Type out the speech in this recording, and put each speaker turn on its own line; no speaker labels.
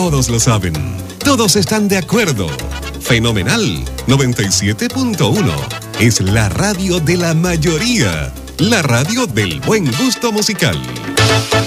todos lo saben. Todos están de acuerdo. Fenomenal. 97.1 es la radio de la mayoría. La radio del buen gusto musical.